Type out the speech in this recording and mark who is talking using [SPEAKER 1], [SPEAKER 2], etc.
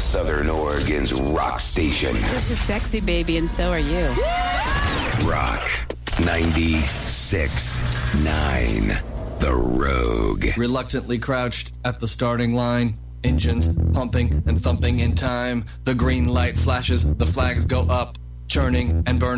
[SPEAKER 1] Southern Oregon's rock station.
[SPEAKER 2] This is sexy, baby, and so are you.
[SPEAKER 1] Rock 96.9. The Rogue.
[SPEAKER 3] Reluctantly crouched at the starting line. Engines pumping and thumping in time. The green light flashes, the flags go up. Churning and burning.